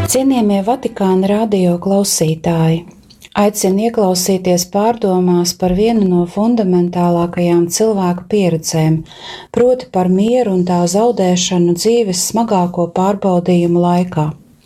Cienījamie Vatikāna radio klausītāji, aicinu ieklausīties pārdomās par vienu no fundamentālākajām cilvēku pieredzēm, proti par mieru un tā zaudēšanu dzīves smagāko pārbaudījumu laikā.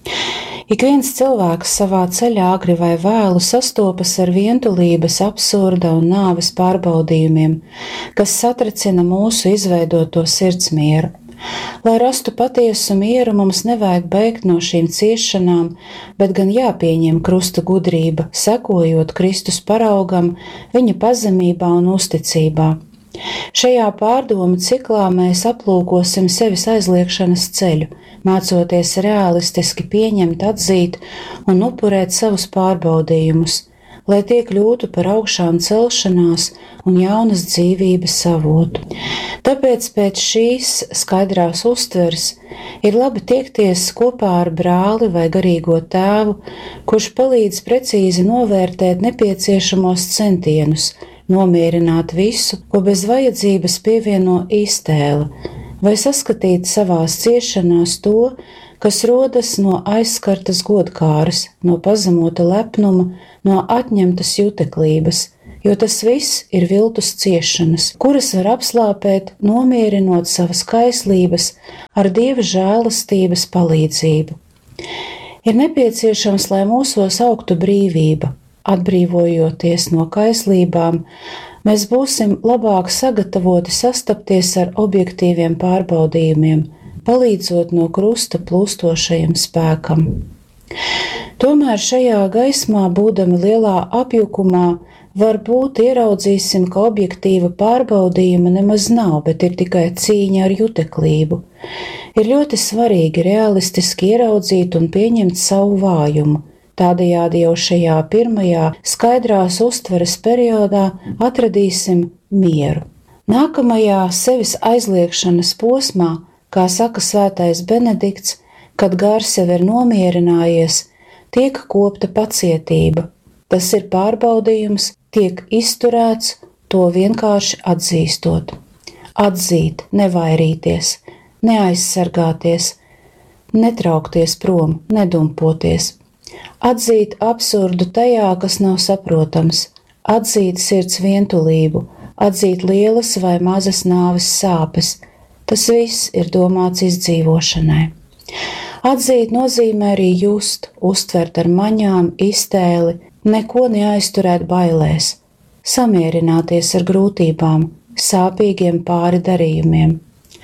Ik viens cilvēks savā ceļā agri vai vēlu sastopas ar vientulības, absurda un nāves pārbaudījumiem, kas satricina mūsu izveidoto sirdsmieru. Lai rastu patiesu mieru, mums nevajag bēgt no šīm ciešanām, bet gan jāpieņem krusta gudrība, sekojot Kristus paraugam, viņa pazemībā un uzticībā. Šajā pārdomu ciklā mēs aplūkosim sevis aizliekšanas ceļu, mācoties realistiski pieņemt, atzīt un upurēt savus pārbaudījumus, lai tie kļūtu par augšām celšanās un jaunas dzīvības avotu. Tāpēc pēc šīs skaidrās uztveres ir labi tiekties kopā ar brāli vai garīgo tēvu, kurš palīdz precīzi novērtēt nepieciešamos centienus, nomierināt visu, ko bez vajadzības pievieno iztēle, vai saskatīt savās ciešanās to, kas rodas no aizskartas godkāres, no pazemota lepnuma, no atņemtas juteklības, jo tas viss ir viltus ciešanas, kuras var apslāpēt, nomierinot savas kaislības ar Dieva žēlastības palīdzību. Ir nepieciešams, lai mūsos augtu brīvība, atbrīvojoties no kaislībām, mēs būsim labāk sagatavoti sastapties ar objektīviem pārbaudījumiem, palīdzot no krusta plūstošajam spēkam. Tomēr šajā gaismā, būdami lielā apjukumā, varbūt ieraudzīsim, ka objektīva pārbaudījuma nemaz nav, bet ir tikai cīņa ar juteklību. Ir ļoti svarīgi realistiski ieraudzīt un pieņemt savu vājumu. Tādējādi jau šajā pirmajā skaidrās uztveres periodā atradīsim mieru. Nākamajā sevis aizliekšanas posmā, kā saka svētais Benedikts, kad gars jau ir nomierinājies, tiek kopta pacietība. Tas ir pārbaudījums, tiek izturēts, to vienkārši atzīstot. Atzīt, nevairīties, neaizsargāties, netraukties prom, nedumpoties. Atzīt absurdu tajā, kas nav saprotams, atzīt sirds vientulību, atzīt lielas vai mazas nāves sāpes. Tas viss ir domāts izdzīvošanai. Atzīt nozīmē arī just, uztvert ar maņām, iztēli, neko neaizturēt bailēs, samierināties ar grūtībām, sāpīgiem pāri darījumiem.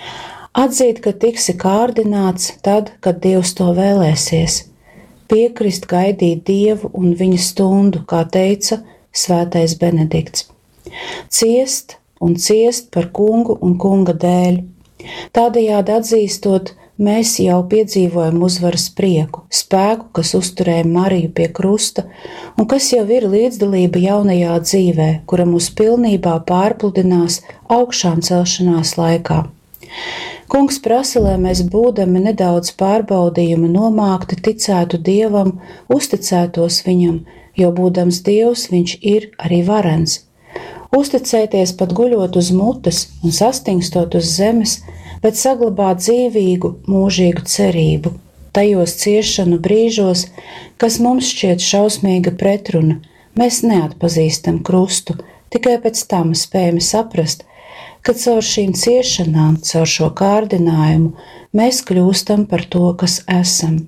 Atzīt, ka tiksi kārdināts tad, kad Dievs to vēlēsies. Piekrist gaidīt Dievu un viņa stundu, kā teica svētais Benedikts. Ciest un ciest par kungu un kunga dēļ. Tādējādi atzīstot, mēs jau piedzīvojam uzvaras prieku, spēku, kas uzturēja Mariju pie krusta un kas jau ir līdzdalība jaunajā dzīvē, kura mūs pilnībā pārpludinās augšām celšanās laikā. Kungs prasa, lai mēs būdami nedaudz pārbaudījumi nomākti ticētu Dievam, uzticētos viņam, jo būdams Dievs viņš ir arī varens. Uzticēties pat guļot uz mutes un sastingstot uz zemes, bet saglabāt dzīvīgu, mūžīgu cerību. Tajos ciešanu brīžos, kas mums šķiet šausmīga pretruna, mēs neatpazīstam krustu, tikai pēc tam spējam saprast, ka caur šīm ciešanām, caur šo kārdinājumu, mēs kļūstam par to, kas esam.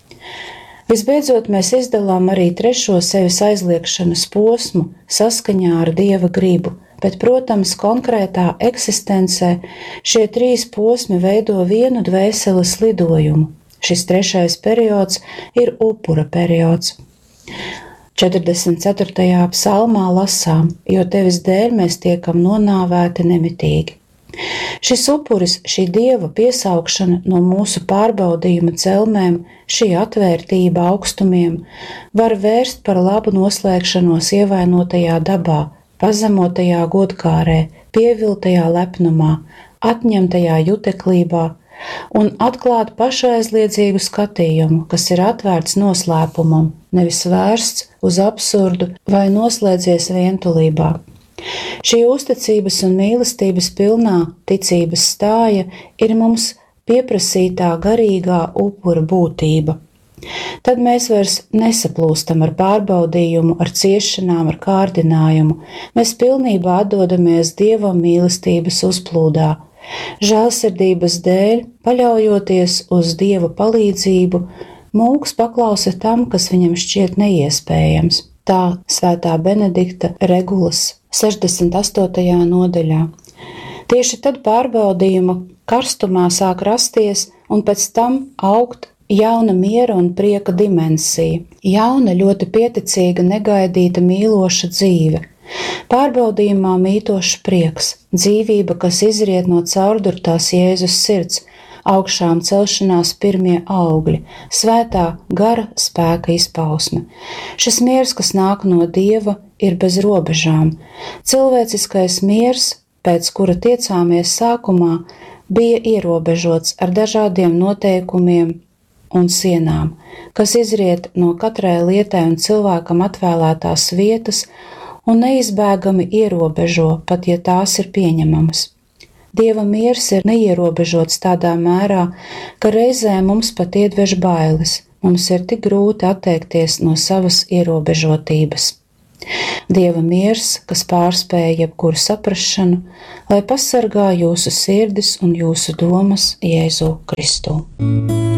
Visbeidzot, mēs izdalām arī trešo sevis aizliekšanas posmu saskaņā ar Dieva gribu, bet, protams, konkrētā eksistencē šie trīs posmi veido vienu dvēseles lidojumu. Šis trešais periods ir upura periods. 44. psalmā lasām, jo tevis dēļ mēs tiekam nonāvēti nemitīgi. Šis upuris, šī Dieva piesaukšana no mūsu pārbaudījuma celmēm, šī atvērtība augstumiem, var vērst par labu noslēgšanos ievainotajā dabā, pazemotajā godkārē, pieviltajā lepnumā, atņemtajā juteklībā un atklāt pašaizliedzīgu skatījumu, kas ir atvērts noslēpumam, nevis vērsts uz absurdu vai noslēdzies vientulībā. Šī uzticības un mīlestības pilnā ticības stāja ir mums pieprasītā garīgā upura būtība. Tad mēs vairs nesaplūstam ar pārbaudījumu, ar ciešanām, ar kārdinājumu. Mēs pilnībā atdodamies Dieva mīlestības uzplūdā. Žēlsirdības dēļ, paļaujoties uz Dieva palīdzību, mūks paklausa tam, kas viņam šķiet neiespējams. Tā svētā Benedikta Regulas 68. nodaļā. Tieši tad pārbaudījuma karstumā sāk rasties un pēc tam augt jauna miera un prieka dimensija, jauna, ļoti pieticīga, negaidīta, mīloša dzīve. Pārbaudījumā mītošs prieks, dzīvība, kas izriet no caurdurtās Jēzus sirds, augšām celšanās pirmie augļi, svētā gara spēka izpausme. Šis miers, kas nāk no Dieva, ir bez robežām. Cilvēciskais miers, pēc kura tiecāmies sākumā, bija ierobežots ar dažādiem noteikumiem un sienām, kas izriet no katrai lietai un cilvēkam atvēlētās vietas un neizbēgami ierobežo, pat ja tās ir pieņemamas. Dieva miers ir neierobežots tādā mērā, ka reizē mums pat iedvež bailes, mums ir tik grūti atteikties no savas ierobežotības. Dieva miers, kas pārspēja jebkuru saprašanu, lai pasargā jūsu sirdis un jūsu domas Jēzu Kristu.